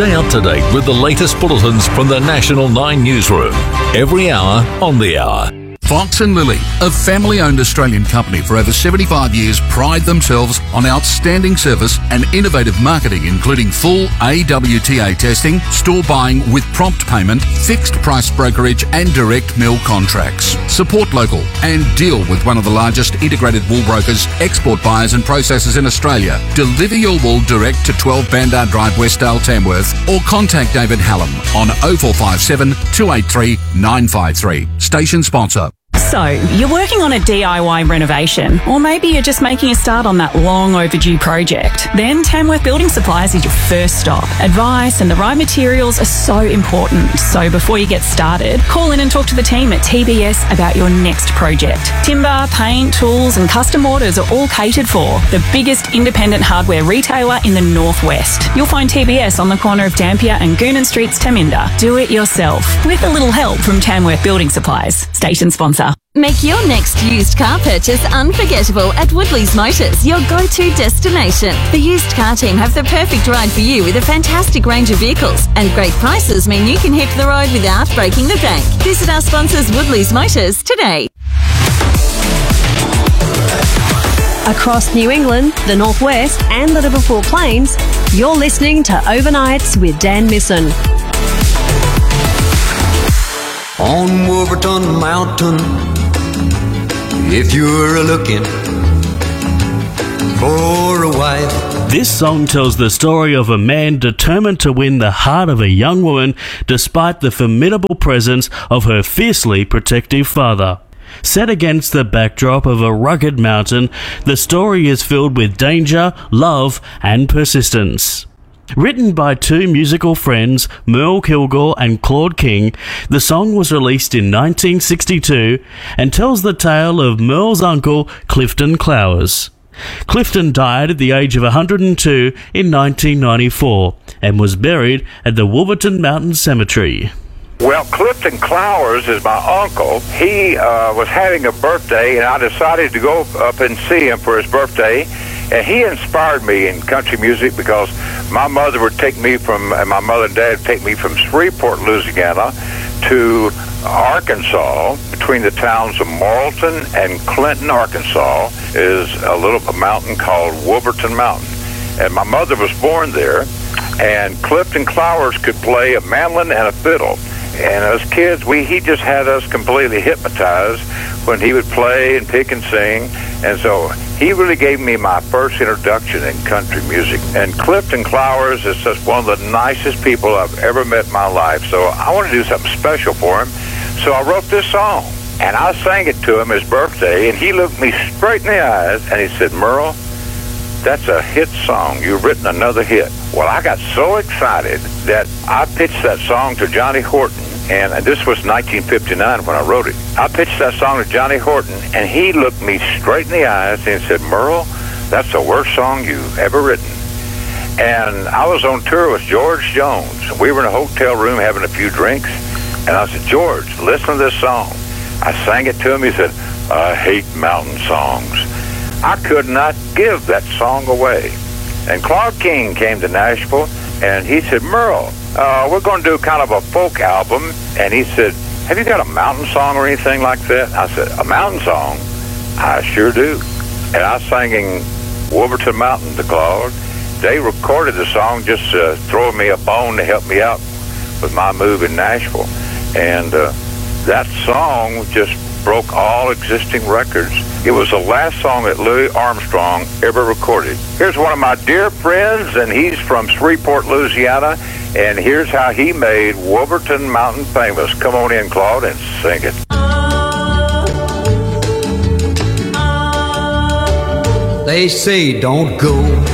Stay up to date with the latest bulletins from the National 9 newsroom. Every hour on the hour. Fox and Lily, a family-owned Australian company for over 75 years, pride themselves on outstanding service and innovative marketing, including full AWTA testing, store buying with prompt payment, fixed price brokerage and direct mill contracts. Support local and deal with one of the largest integrated wool brokers, export buyers and processors in Australia. Deliver your wool direct to 12 Bandar Drive, Westdale, Tamworth, or contact David Hallam on 0457 283 953. Station sponsor. So, you're working on a DIY renovation, or maybe you're just making a start on that long overdue project. Then Tamworth Building Supplies is your first stop. Advice and the right materials are so important. So before you get started, call in and talk to the team at TBS about your next project. Timber, paint, tools and custom orders are all catered for. The biggest independent hardware retailer in the Northwest. You'll find TBS on the corner of Dampier and Goonan Streets, Taminda. Do it yourself, with a little help from Tamworth Building Supplies. Station sponsor. Make your next used car purchase unforgettable at Woodley's Motors, your go-to destination. The used car team have the perfect ride for you with a fantastic range of vehicles, and great prices mean you can hit the road without breaking the bank. Visit our sponsors Woodley's Motors today. Across New England, the Northwest and the Liverpool Plains, you're listening to Overnights with Dan Misson. On Wolverton Mountain, if you're looking for a wife. This song tells the story of a man determined to win the heart of a young woman despite the formidable presence of her fiercely protective father. Set against the backdrop of a rugged mountain, the story is filled with danger, love, and persistence. Written by two musical friends, Merle Kilgore and Claude King, the song was released in 1962 and tells the tale of Merle's uncle, Clifton Clowers. Clifton died at the age of 102 in 1994 and was buried at the Wolverton Mountain Cemetery. Well, Clifton Clowers is my uncle. He was having a birthday, and I decided to go up and see him for his birthday. And he inspired me in country music because my mother would take me from, and my mother and dad would take me from Shreveport, Louisiana to Arkansas. Between the towns of Morrilton and Clinton, Arkansas, is a little mountain called Wolverton Mountain. And my mother was born there, and Clifton Clowers could play a mandolin and a fiddle. And as kids, he just had us completely hypnotized when he would play and pick and sing. And so he really gave me my first introduction in country music. And Clifton Clowers is just one of the nicest people I've ever met in my life. So I want to do something special for him. So I wrote this song, and I sang it to him his birthday, and he looked me straight in the eyes, and he said, "Merle, that's a hit song. You've written another hit." Well, I got so excited that I pitched that song to Johnny Horton, and this was 1959 when I wrote it. I pitched that song to Johnny Horton, and he looked me straight in the eyes and said, "Merle, that's the worst song you've ever written." And I was on tour with George Jones. We were in a hotel room having a few drinks, and I said, "George, listen to this song." I sang it to him. He said, "I hate mountain songs." I could not give that song away. And Claude King came to Nashville, and he said, "Merle, we're going to do kind of a folk album." And he said, "Have you got a mountain song or anything like that?" I said, "A mountain song? I sure do." And I sang in Wolverton Mountain to Claude. They recorded the song just throwing me a bone to help me out with my move in Nashville. And that song just broke all existing records. It was the last song that Louis Armstrong ever recorded. Here's one of my dear friends, and he's from Shreveport, Louisiana, and here's how he made Wolverton Mountain famous. Come on in, Claude, and sing it. They say don't go